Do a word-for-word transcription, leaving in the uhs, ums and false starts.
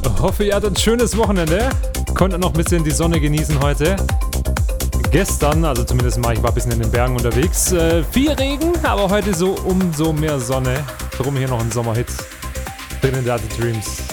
Hoffe, ihr hattet ein schönes Wochenende. Konntet noch ein bisschen die Sonne genießen heute. Gestern, also zumindest mal, ich war ein bisschen in den Bergen unterwegs. Äh, viel Regen, aber heute so umso mehr Sonne. Drum hier noch ein Sommerhit. Trinidad Dreams.